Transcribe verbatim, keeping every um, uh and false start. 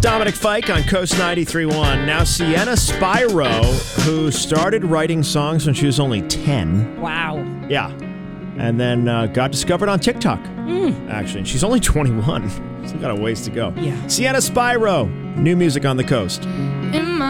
Dominic Fike on Coast ninety-three point one. Now Sienna Spyro, who started writing songs when she was only ten. Wow. Yeah. And then uh, got discovered on TikTok, mm. actually. She's only twenty-one. Still got a ways to go. Yeah. Sienna Spyro, new music on the Coast.